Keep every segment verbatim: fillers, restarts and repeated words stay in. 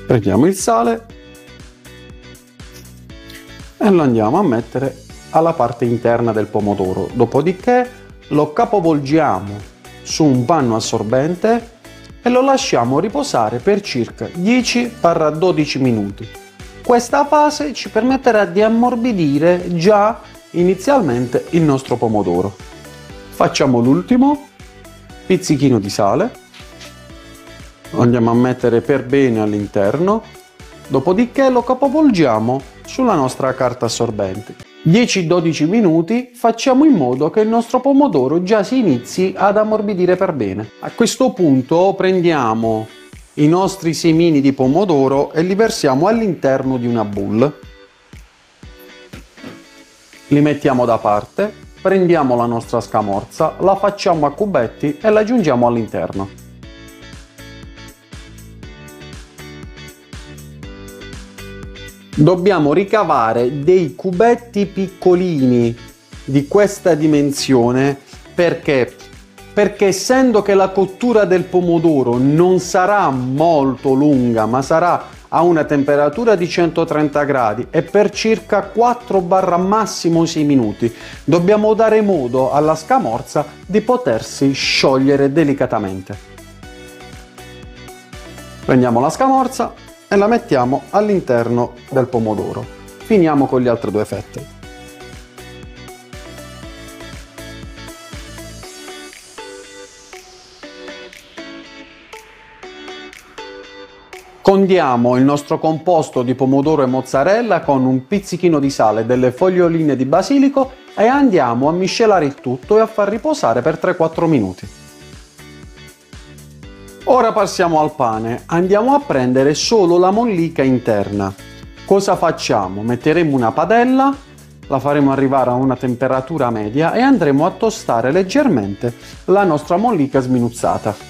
Prendiamo il sale e lo andiamo a mettere alla parte interna del pomodoro, dopodiché lo capovolgiamo su un panno assorbente e lo lasciamo riposare per circa dieci dodici minuti. Questa fase ci permetterà di ammorbidire già inizialmente il nostro pomodoro. Facciamo l'ultimo pizzichino di sale, lo andiamo a mettere per bene all'interno, dopodiché lo capovolgiamo sulla nostra carta assorbente. dieci dodici minuti facciamo in modo che il nostro pomodoro già si inizi ad ammorbidire per bene. A questo punto prendiamo i nostri semini di pomodoro e li versiamo all'interno di una bowl. Li mettiamo da parte, prendiamo la nostra scamorza, la facciamo a cubetti e la aggiungiamo all'interno. Dobbiamo ricavare dei cubetti piccolini di questa dimensione perché perché essendo che la cottura del pomodoro non sarà molto lunga ma sarà a una temperatura di centotrenta gradi e per circa quattro massimo sei minuti, dobbiamo dare modo alla scamorza di potersi sciogliere delicatamente. Prendiamo la scamorza e la mettiamo all'interno del pomodoro. Finiamo con le altre due fette. Condiamo il nostro composto di pomodoro e mozzarella con un pizzichino di sale, delle foglioline di basilico e andiamo a miscelare il tutto e a far riposare per tre quattro minuti. Ora passiamo al pane, andiamo a prendere solo la mollica interna. Cosa facciamo? Metteremo una padella, la faremo arrivare a una temperatura media e andremo a tostare leggermente la nostra mollica sminuzzata.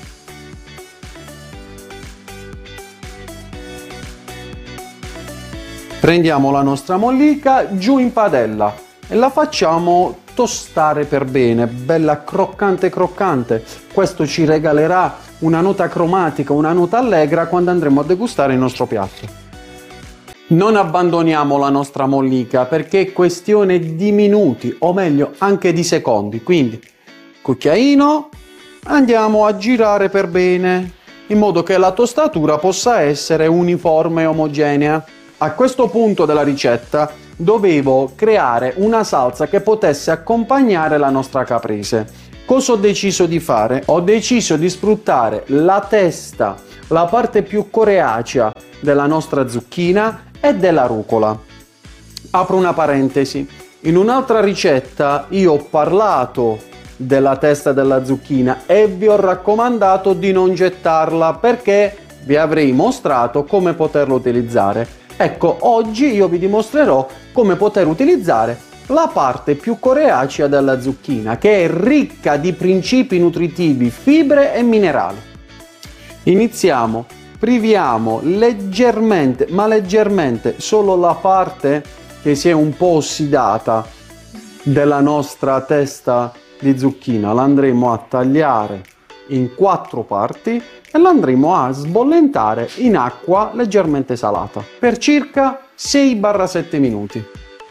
Prendiamo la nostra mollica giù in padella e la facciamo tostare per bene, bella croccante croccante. Questo ci regalerà una nota cromatica, una nota allegra quando andremo a degustare il nostro piatto. Non abbandoniamo la nostra mollica perché è questione di minuti, o meglio anche di secondi, quindi cucchiaino, andiamo a girare per bene in modo che la tostatura possa essere uniforme e omogenea. A questo punto della ricetta dovevo creare una salsa che potesse accompagnare la nostra caprese. Cosa ho deciso di fare? Ho deciso di sfruttare la testa, la parte più coriacea della nostra zucchina e della rucola. Apro una parentesi. In un'altra ricetta io ho parlato della testa della zucchina e vi ho raccomandato di non gettarla perché vi avrei mostrato come poterla utilizzare. Ecco, oggi io vi dimostrerò come poter utilizzare la parte più coriacea della zucchina, che è ricca di principi nutritivi, fibre e minerali. Iniziamo, priviamo leggermente, ma leggermente, solo la parte che si è un po' ossidata della nostra testa di zucchina. La andremo a tagliare in quattro parti e la andremo a sbollentare in acqua leggermente salata per circa sei sette minuti.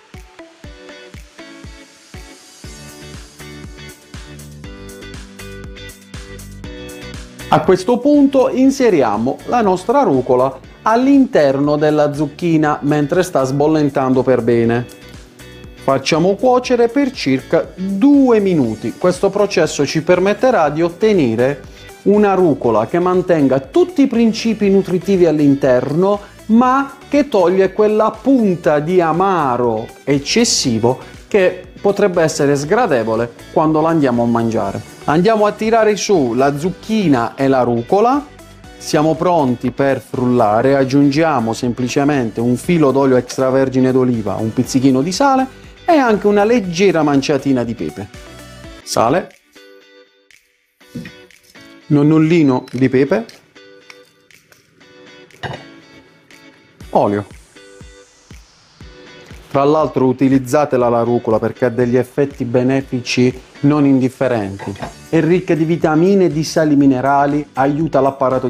A questo punto inseriamo la nostra rucola all'interno della zucchina mentre sta sbollentando per bene. Facciamo cuocere per circa due minuti. Questo processo ci permetterà di ottenere una rucola che mantenga tutti i principi nutritivi all'interno, ma che toglie quella punta di amaro eccessivo che potrebbe essere sgradevole quando la andiamo a mangiare. Andiamo a tirare su la zucchina e la rucola. Siamo pronti per frullare. Aggiungiamo semplicemente un filo d'olio extravergine d'oliva, un pizzichino di sale e anche una leggera manciatina di pepe. Sale, nonnellino di pepe, olio. Tra l'altro utilizzatela la rucola perché ha degli effetti benefici non indifferenti. È ricca di vitamine e di sali minerali, aiuta l'apparato